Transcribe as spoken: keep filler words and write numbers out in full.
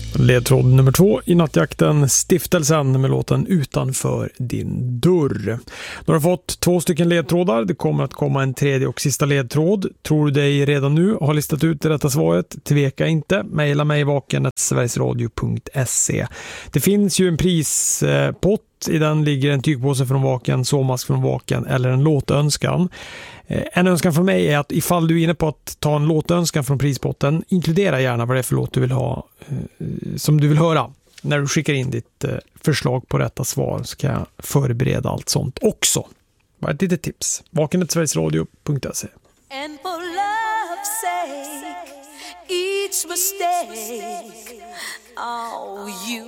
Ledtråd nummer två i nattjakten, Stiftelsen med låten Utanför din dörr. Du har fått två stycken ledtrådar. Det kommer att komma en tredje och sista ledtråd. Tror du dig redan nu har listat ut det rätta svaret? Tveka inte. Maila mig vaken at sverigesradio punkt se. Det finns ju en prispott. I den ligger en tygpåse från Vaken, sovmask från Vaken eller en låtönskan. En önskan från mig är att ifall du är inne på att ta en låtönskan från prispotten, inkludera gärna vad det är för låt du vill ha, som du vill höra. När du skickar in ditt förslag på rätta svar så kan jag förbereda allt sånt också. Bara ett litet tips. vaken at sverigesradio punkt se. And for love's sake, each mistake, oh, you